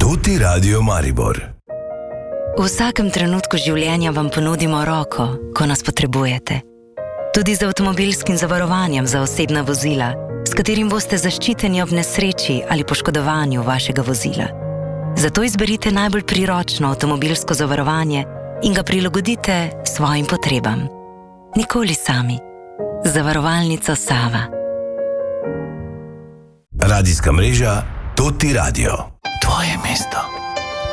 Tuti Radio Maribor. V vsakem trenutku življenja vam ponudimo roko, ko nas potrebujete. Tudi z avtomobilskim zavarovanjem za osebna vozila, s katerim boste zaščiteni ob nesreči ali poškodovanju vašega vozila. Zato izberite najbolj priročno avtomobilsko zavarovanje in ga prilagodite svojim potrebam. Nikoli sami. Zavarovalnica Sava. Radijska mreža Tuti Radio. Tvoje mesto.